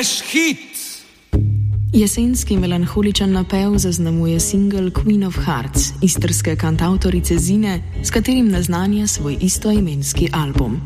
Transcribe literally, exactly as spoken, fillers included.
naš hit. Jesenski melanholičen napev zaznamuje singel Queen of Hearts, istrske kantavtorice Zine, s katerim naznanja svoj istoimenski album.